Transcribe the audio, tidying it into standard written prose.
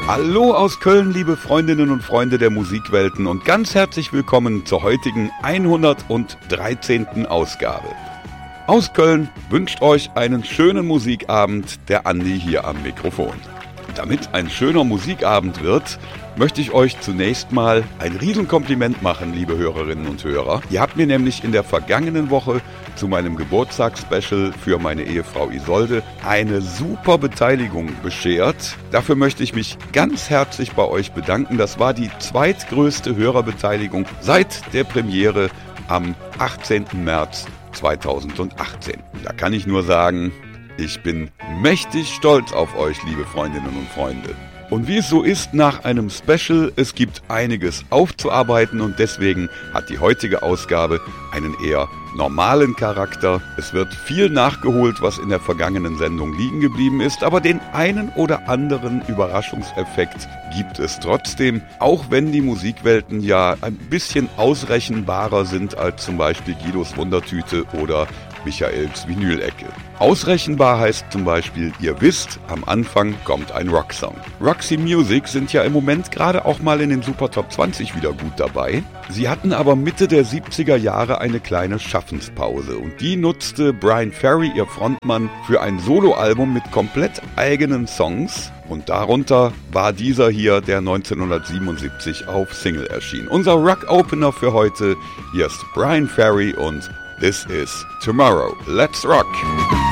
Hallo aus Köln, liebe Freundinnen und Freunde der Musikwelten und ganz herzlich willkommen zur heutigen 113. Ausgabe. Aus Köln wünscht euch einen schönen Musikabend der Andi hier am Mikrofon. Damit ein schöner Musikabend wird, möchte ich euch zunächst mal ein Riesenkompliment machen, liebe Hörerinnen und Hörer. Ihr habt mir nämlich in der vergangenen Woche zu meinem Geburtstagsspecial für meine Ehefrau Isolde eine super Beteiligung beschert. Dafür möchte ich mich ganz herzlich bei euch bedanken. Das war die zweitgrößte Hörerbeteiligung seit der Premiere am 18. März 2018. Da kann ich nur sagen, ich bin mächtig stolz auf euch, liebe Freundinnen und Freunde. Und wie es so ist nach einem Special, es gibt einiges aufzuarbeiten und deswegen hat die heutige Ausgabe einen eher normalen Charakter. Es wird viel nachgeholt, was in der vergangenen Sendung liegen geblieben ist, aber den einen oder anderen Überraschungseffekt gibt es trotzdem, auch wenn die Musikwelten ja ein bisschen ausrechenbarer sind als zum Beispiel Guidos Wundertüte oder Michaels Vinylecke. Ausrechenbar heißt zum Beispiel, ihr wisst, am Anfang kommt ein Rocksong. Roxy Music sind ja im Moment gerade auch mal in den Super Top 20 wieder gut dabei. Sie hatten aber Mitte der 70er Jahre eine kleine Schaffenspause und die nutzte Bryan Ferry, ihr Frontmann, für ein Soloalbum mit komplett eigenen Songs. Und darunter war dieser hier, der 1977 auf Single erschien. Unser Rock-Opener für heute, hier ist Bryan Ferry und This is Tomorrow. Let's rock!